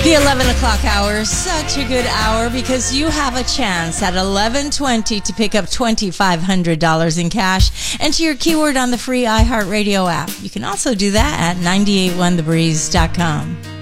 The 11 o'clock hour is such a good hour because you have a chance at 11:20 to pick up $2,500 in cash. Enter your keyword on the free iHeartRadio app. You can also do that at 981thebreeze.com.